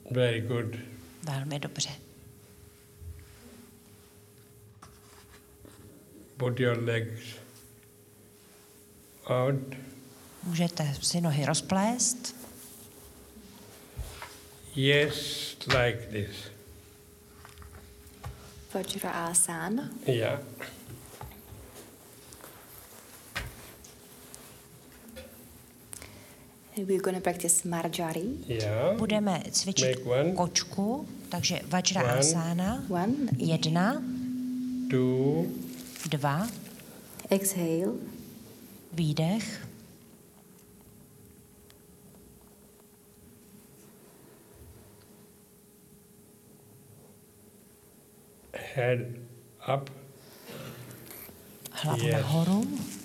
Very good. Velmi dobře. Put your legs out. Můžete si nohy rozplést. Yes, like this. Vajrasana. Yeah. We're going to practice Marjari. Yeah. Budeme cvičit Make one. kočku, takže Vajrasana. One. 1, Two. 2, Exhale. výdech. Head up. Hlavu Yes. nahoru.